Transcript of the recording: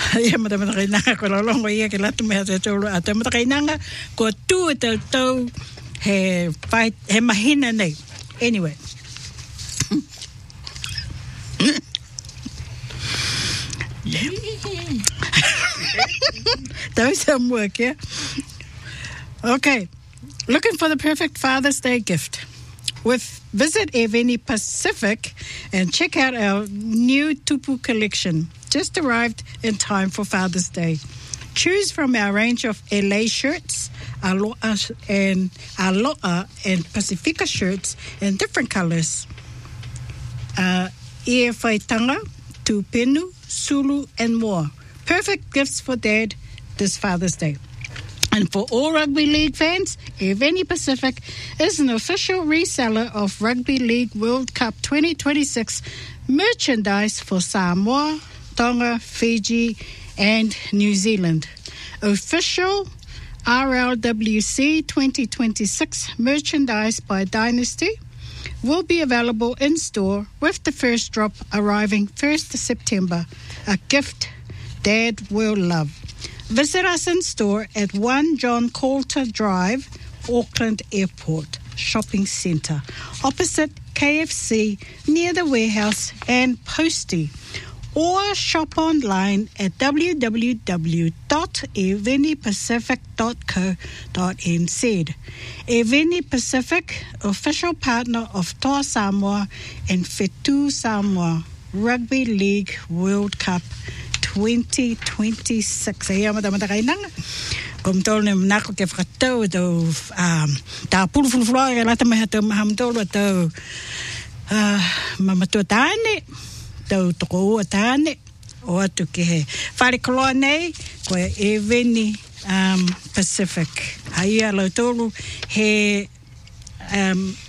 Ia mata kainanga ko longo ia ke latu me te tolu ata mata kainanga ko tu te tau he fight he mahina nei. Anyway. Doing some work, yeah? Okay. Looking for the perfect Father's Day gift? Visit Eveni Pacific and check out our new Tupu collection. Just arrived in time for Father's Day. Choose from our range of LA shirts, Aloha and Pacifica shirts in different colors. Ia Whaitanga, Tupenu, Sulu, and more. Perfect gifts for Dad this Father's Day. And for all rugby league fans, Eveni Pacific is an official reseller of Rugby League World Cup 2026 merchandise for Samoa, Tonga, Fiji, and New Zealand. Official RLWC 2026 merchandise by Dynasty will be available in store with the first drop arriving 1st September. A gift Dad will love. Visit us in store at 1 John Coulter Drive, Auckland Airport Shopping Centre, opposite KFC, near the warehouse and Postie. Or shop online at www.evenipacific.co.nz. Eveni Pacific, official partner of Toa Samoa and Whetū Samoa Rugby League World Cup 2026. Ia mata kainanga. Kom tolu ne manako ke whakatau tau tā pulufulufulua ke lata meha tau mahamtolu tau mamatua tāne. Tau toko ua tāne o atu ke he whare koloa nei ko e Eveni Pacific. Haia lau tolu he